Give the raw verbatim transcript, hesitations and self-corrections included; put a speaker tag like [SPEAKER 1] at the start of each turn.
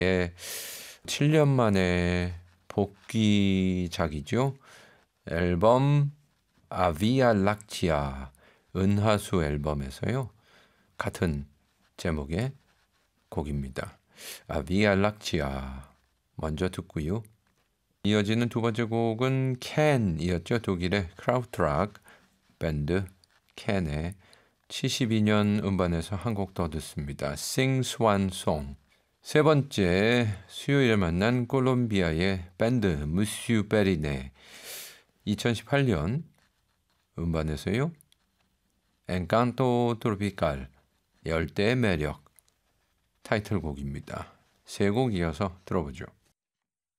[SPEAKER 1] 예, 칠 년 만에 복귀작이죠. 앨범 아비아 락치아 은하수 앨범에서요. 같은 제목의 곡입니다. 아비아 락치아 먼저 듣고요. 이어지는 두 번째 곡은 캔이었죠. 독일의 크라우트락 밴드 캔의 칠십이 년 음반에서 한 곡 더 듣습니다. Sing Swan Song. 세 번째 수요일에 만난 콜롬비아의 밴드 무슈 베리네 이천십팔 년 음반에서요. 엔칸토 트로피칼 열대의 매력 타이틀곡입니다. 세 곡 이어서 들어보죠.